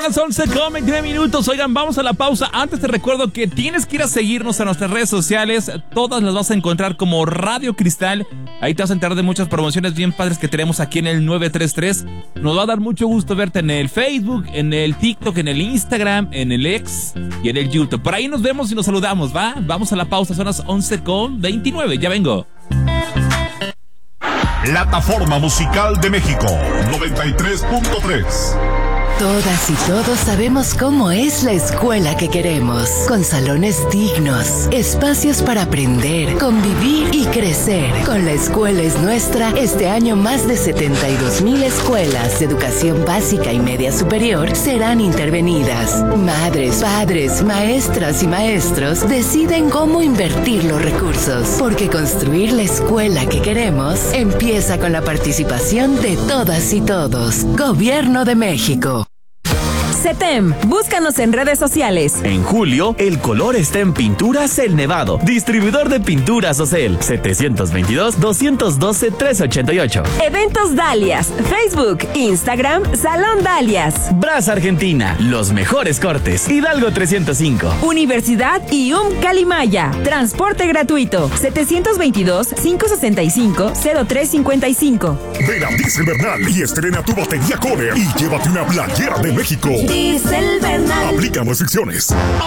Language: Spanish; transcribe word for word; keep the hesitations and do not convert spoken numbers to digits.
las once con veintinueve minutos. Oigan, vamos a la pausa. Antes te recuerdo que tienes que ir a seguirnos a nuestras redes sociales. Todas las vas a encontrar como Radio Cristal. Ahí te vas a enterar de muchas promociones bien padres que tenemos aquí en el nueve tres tres. Nos va a dar mucho gusto verte en el Facebook, en el TikTok, en el Instagram, en el X y en el YouTube. Por ahí nos vemos y nos saludamos, ¿va? Vamos a la pausa. Son las once con veintinueve. Ya vengo. Plataforma Musical de México noventa y tres punto tres. Todas y todos sabemos cómo es la escuela que queremos, con salones dignos, espacios para aprender, convivir y crecer. Con La Escuela es Nuestra, este año más de setenta y dos mil escuelas de educación básica y media superior serán intervenidas. Madres, padres, maestras y maestros deciden cómo invertir los recursos, porque construir la escuela que queremos empieza con la participación de todas y todos. Gobierno de México. CETEM, búscanos en redes sociales. En julio, el color está en Pinturas El Nevado. Distribuidor de pinturas Ocel. setecientos veintidós, doscientos doce, trescientos ochenta y ocho. Eventos Dalias. Facebook, Instagram, Salón Dalias. Brasa Argentina. Los mejores cortes. Hidalgo trescientos cinco. Universidad I U M Calimaya. Transporte gratuito. setecientos veintidós, quinientos sesenta y cinco, cero tres cincuenta y cinco. Ven a Diesel Bernal y estrena tu batería Kohler y llévate una playera de México. Diesel Bernal. Aplican restricciones.